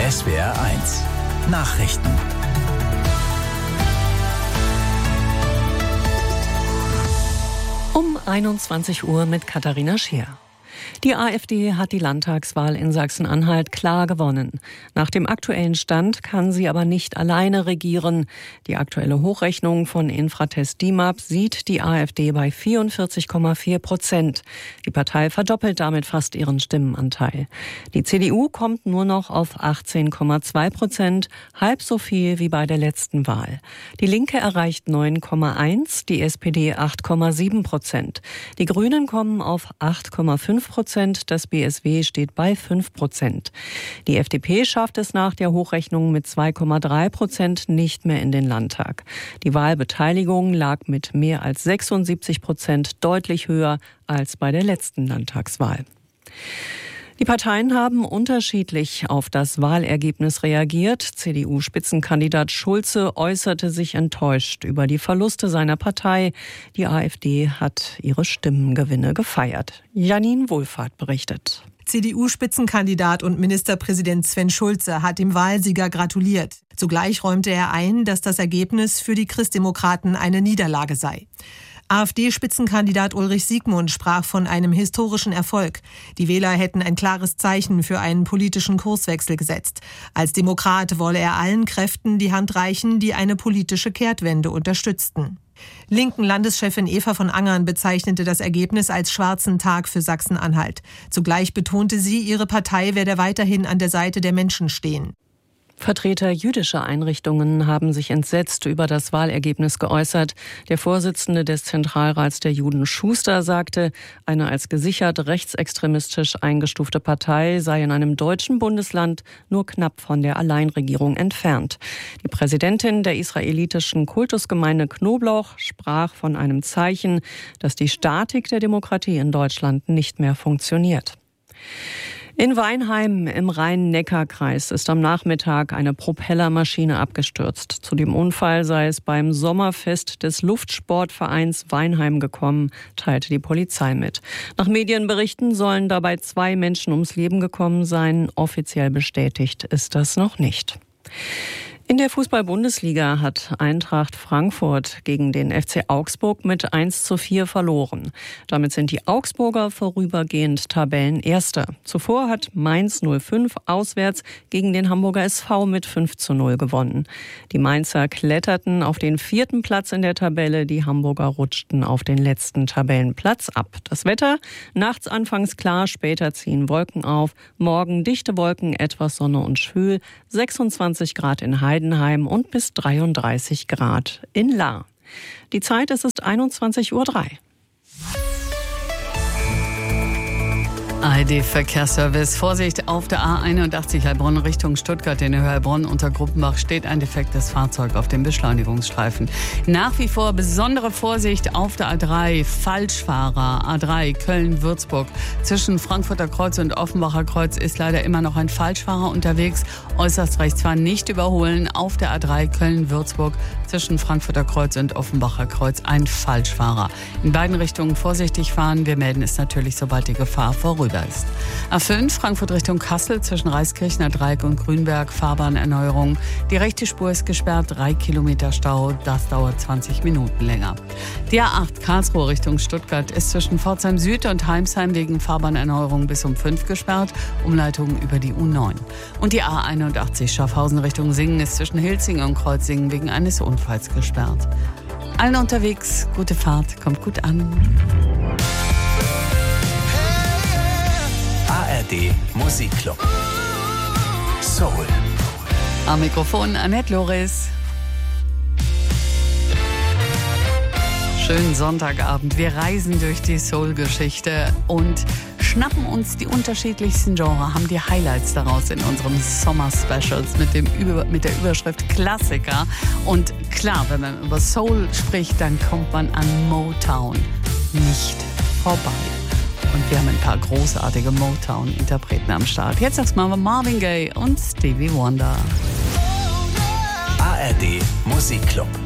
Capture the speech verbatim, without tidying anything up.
S W R eins Nachrichten. Um einundzwanzig Uhr mit Katharina Scheer. Die AfD hat die Landtagswahl in Sachsen-Anhalt klar gewonnen. Nach dem aktuellen Stand kann sie aber nicht alleine regieren. Die aktuelle Hochrechnung von Infratest D I M A P sieht die AfD bei vierundvierzig Komma vier Prozent. Die Partei verdoppelt damit fast ihren Stimmenanteil. Die C D U kommt nur noch auf achtzehn Komma zwei Prozent, halb so viel wie bei der letzten Wahl. Die Linke erreicht neun Komma eins, die S P D acht Komma sieben Prozent. Die Grünen kommen auf acht Komma fünf Prozent. Das B S W steht bei fünf Prozent. Die F D P schafft es nach der Hochrechnung mit zwei Komma drei Prozent nicht mehr in den Landtag. Die Wahlbeteiligung lag mit mehr als sechsundsiebzig Prozent deutlich höher als bei der letzten Landtagswahl. Die Parteien haben unterschiedlich auf das Wahlergebnis reagiert. C D U-Spitzenkandidat Schulze äußerte sich enttäuscht über die Verluste seiner Partei. Die AfD hat ihre Stimmengewinne gefeiert. Janine Wohlfahrt berichtet. C D U-Spitzenkandidat und Ministerpräsident Sven Schulze hat dem Wahlsieger gratuliert. Zugleich räumte er ein, dass das Ergebnis für die Christdemokraten eine Niederlage sei. AfD-Spitzenkandidat Ulrich Siegmund sprach von einem historischen Erfolg. Die Wähler hätten ein klares Zeichen für einen politischen Kurswechsel gesetzt. Als Demokrat wolle er allen Kräften die Hand reichen, die eine politische Kehrtwende unterstützten. Linken Landeschefin Eva von Angern bezeichnete das Ergebnis als schwarzen Tag für Sachsen-Anhalt. Zugleich betonte sie, ihre Partei werde weiterhin an der Seite der Menschen stehen. Vertreter jüdischer Einrichtungen haben sich entsetzt über das Wahlergebnis geäußert. Der Vorsitzende des Zentralrats der Juden, Schuster, sagte, eine als gesichert rechtsextremistisch eingestufte Partei sei in einem deutschen Bundesland nur knapp von der Alleinregierung entfernt. Die Präsidentin der israelitischen Kultusgemeinde Knoblauch sprach von einem Zeichen, dass die Statik der Demokratie in Deutschland nicht mehr funktioniert. In Weinheim im Rhein-Neckar-Kreis ist am Nachmittag eine Propellermaschine abgestürzt. Zu dem Unfall sei es beim Sommerfest des Luftsportvereins Weinheim gekommen, teilte die Polizei mit. Nach Medienberichten sollen dabei zwei Menschen ums Leben gekommen sein. Offiziell bestätigt ist das noch nicht. In der Fußball-Bundesliga hat Eintracht Frankfurt gegen den F C Augsburg mit eins zu vier verloren. Damit sind die Augsburger vorübergehend Tabellenerster. Zuvor hat Mainz null fünf auswärts gegen den Hamburger S V mit fünf zu null gewonnen. Die Mainzer kletterten auf den vierten Platz in der Tabelle, die Hamburger rutschten auf den letzten Tabellenplatz ab. Das Wetter? Nachts anfangs klar, später ziehen Wolken auf. Morgen dichte Wolken, etwas Sonne und schwül, sechsundzwanzig Grad in Heidenheim und bis dreiunddreißig Grad in Lahr. Die Zeit ist es einundzwanzig Uhr drei. A R D-Verkehrsservice. Vorsicht auf der A einundachtzig Heilbronn Richtung Stuttgart. In der Heilbronn unter Gruppenbach steht ein defektes Fahrzeug auf dem Beschleunigungsstreifen. Nach wie vor besondere Vorsicht auf der A drei. Falschfahrer. A drei Köln-Würzburg. Zwischen Frankfurter Kreuz und Offenbacher Kreuz ist leider immer noch ein Falschfahrer unterwegs. Äußerst rechts fahren, nicht überholen. Auf der A drei Köln-Würzburg. Zwischen Frankfurter Kreuz und Offenbacher Kreuz ein Falschfahrer. In beiden Richtungen vorsichtig fahren. Wir melden es natürlich, sobald die Gefahr vorüber ist. A fünf Frankfurt Richtung Kassel zwischen Reiskirchner Dreieck und Grünberg, Fahrbahnerneuerung. Die rechte Spur ist gesperrt, drei Kilometer Stau, das dauert zwanzig Minuten länger. Die A acht Karlsruhe Richtung Stuttgart ist zwischen Pforzheim Süd und Heimsheim wegen Fahrbahnerneuerung bis um fünf gesperrt, Umleitung über die U neun. Und die A einundachtzig Schaffhausen Richtung Singen ist zwischen Hilzingen und Kreuzingen wegen eines Unfalls gesperrt. Allen unterwegs, gute Fahrt, kommt gut an. A R D Musikclub. Soul. Am Mikrofon Annette Loris. Schönen Sonntagabend. Wir reisen durch die Soul-Geschichte und schnappen uns die unterschiedlichsten Genres, haben die Highlights daraus in unserem Sommer-Specials mit, dem Über- mit der Überschrift Klassiker. Und klar, wenn man über Soul spricht, dann kommt man an Motown nicht vorbei. Und wir haben ein paar großartige Motown-Interpreten am Start. Jetzt erstmal Marvin Gaye und Stevie Wonder. A R D Musikclub.